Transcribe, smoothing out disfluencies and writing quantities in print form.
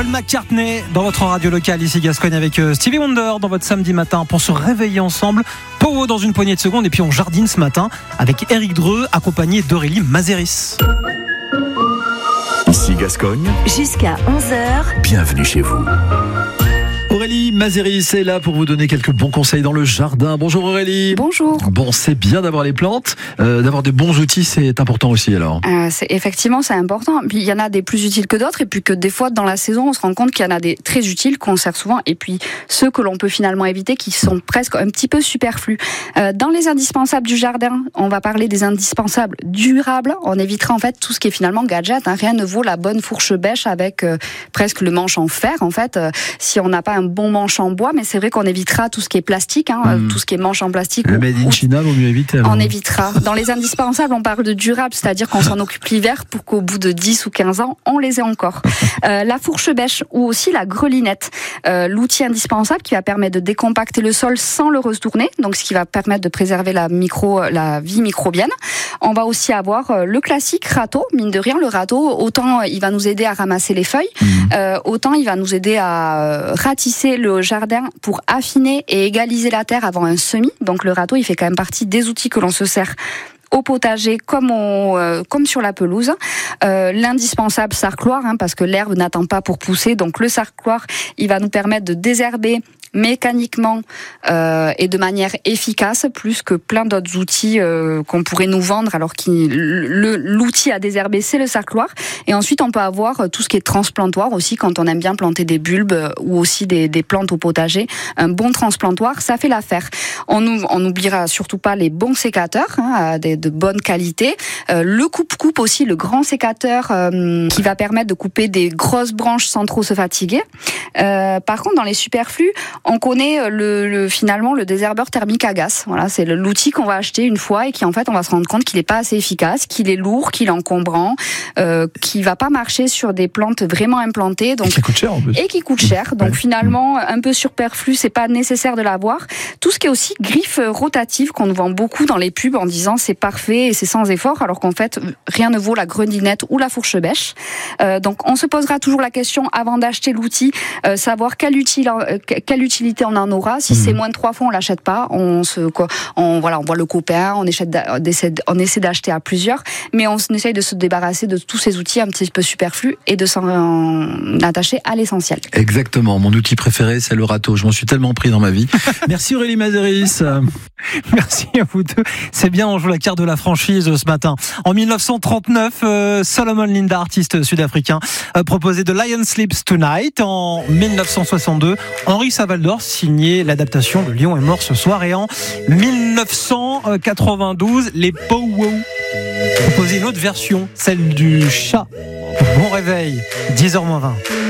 Paul McCartney dans votre radio locale ici Gascogne avec Stevie Wonder dans votre samedi matin pour se réveiller ensemble. Powo dans une poignée de secondes et puis on jardine ce matin avec Eric Dreux accompagné d'Aurélie Mazeris. Ici Gascogne, jusqu'à 11h. bienvenue chez vous. Aurélie Mazeris est là pour vous donner quelques bons conseils dans le jardin. Bonjour Aurélie. Bonjour. Bon, c'est bien d'avoir les plantes, d'avoir des bons outils, c'est important aussi alors. Effectivement, c'est important. Puis il y en a des plus utiles que d'autres, et puis que des fois dans la saison, on se rend compte qu'il y en a des très utiles qu'on sert souvent, et puis ceux que l'on peut finalement éviter, qui sont presque un petit peu superflus. Dans les indispensables du jardin, on va parler des indispensables durables. On évitera en fait tout ce qui est finalement gadget. Rien ne vaut la bonne fourche bêche avec presque le manche en fer. En fait, si on n'a pas un bon manche en bois, mais c'est vrai qu'on évitera tout ce qui est plastique, tout ce qui est manche en plastique. Le made in China, vaut mieux éviter. Alors. On évitera. Dans les indispensables, on parle de durable, c'est-à-dire qu'on s'en occupe l'hiver pour qu'au bout de 10 ou 15 ans, on les ait encore. La fourche bêche ou aussi la grelinette, l'outil indispensable qui va permettre de décompacter le sol sans le retourner, donc ce qui va permettre de préserver la vie microbienne. On va aussi avoir le classique râteau, mine de rien, le râteau, autant il va nous aider à ramasser les feuilles, autant il va nous aider à ratisser le jardin pour affiner et égaliser la terre avant un semis. Donc le râteau, il fait quand même partie des outils que l'on se sert au potager comme sur la pelouse. L'indispensable sarcloir, parce que l'herbe n'attend pas pour pousser. Donc le sarcloir, il va nous permettre de désherber mécaniquement et de manière efficace, plus que plein d'autres outils qu'on pourrait nous vendre, alors que l'outil à désherber, c'est le sarcloir. Et ensuite, on peut avoir tout ce qui est transplantoir aussi, quand on aime bien planter des bulbes ou aussi des plantes au potager. Un bon transplantoir, ça fait l'affaire. On n'oubliera surtout pas les bons sécateurs, de bonne qualité. Le coupe-coupe aussi, le grand sécateur qui va permettre de couper des grosses branches sans trop se fatiguer. Par contre, dans les superflus, on connaît finalement le désherbeur thermique à gaz. Voilà, c'est l'outil qu'on va acheter une fois et qui en fait on va se rendre compte qu'il n'est pas assez efficace, qu'il est lourd, qu'il est encombrant, qu'il va pas marcher sur des plantes vraiment implantées. Donc, et qui coûte cher en plus. Et qui coûte cher. Donc finalement un peu superflu, c'est pas nécessaire de l'avoir. Tout ce qui est aussi griffe rotative qu'on nous vend beaucoup dans les pubs en disant c'est parfait et c'est sans effort, alors qu'en fait rien ne vaut la grelinette ou la fourche bêche. Donc on se posera toujours la question avant d'acheter l'outil, savoir quelle utilité on en aura. Si c'est moins de 3 fois, on l'achète pas. On voit le copain, on essaie d'acheter à plusieurs, mais on essaye de se débarrasser de tous ces outils un petit peu superflus et de s'en attacher à l'essentiel. Exactement. Mon outil préféré, c'est le râteau. Je m'en suis tellement pris dans ma vie. Merci Aurélie Mazeris. Merci à vous deux. C'est bien, on joue la carte de la franchise ce matin. En 1939, Solomon Linda, artiste sud-africain, proposait The Lion Sleeps Tonight. En 1962, Henri Savaldor signait l'adaptation de Lion est mort ce soir. Et en 1992, les Powo proposaient une autre version, celle du chat. Bon réveil, 10h-20.